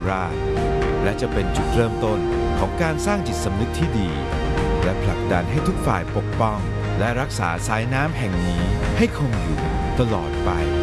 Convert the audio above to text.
ราชและจะเป็นจุดเริ่มต้นของการสร้างจิตสำนึกที่ดีและผลักดันให้ทุกฝ่ายปกป้องและรักษาสายน้ำแห่งนี้ให้คงอยู่ตลอดไป